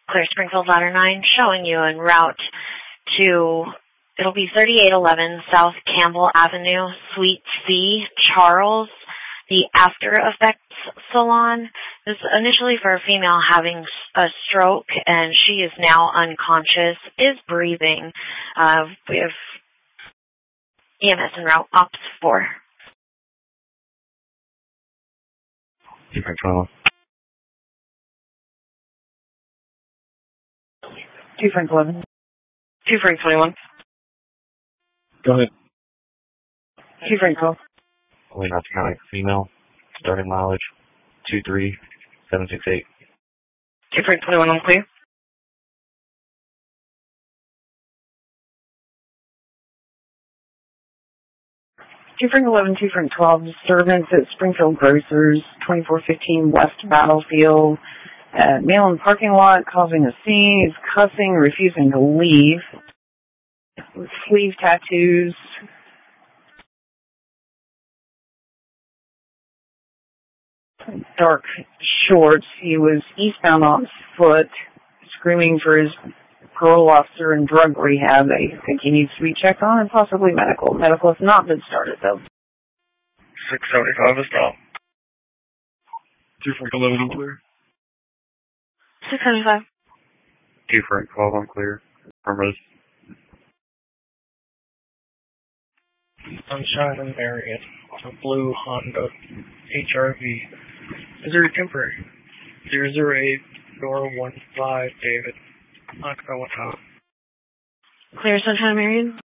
Clear Springfield Ladder 9, showing you en route to, it'll be 3811 South Campbell Avenue, Suite C, Charles, the After Effects Salon. This is initially for a female having a stroke, and she is now unconscious, is breathing. We have EMS en route, Ops 4. 2 Frank 21. 2 Frank 11. 2 Frank 21. Go ahead. 2 Frank 12. Only not to count female. Starting mileage 23768. 2 Frank 21, I'm clear. 2 Frank 11, 2 Frank 12. Disturbance at Springfield Grocers, 2415 West Battlefield. Male in parking lot causing a scene. He's cussing, refusing to leave. With sleeve tattoos. Dark shorts. He was eastbound on foot, screaming for his parole officer in drug rehab. They think he needs to be checked on and possibly medical. Medical has not been started, though. 675 is stop. 2 Frank 11, I'm clear. 675. 2 Frank 12, I'm clear. Affirmative. Sunshine and Marion, a blue Honda HRV. Missouri temporary. 008 door 15 David. Knock 1 out. Clear Sunshine Marion.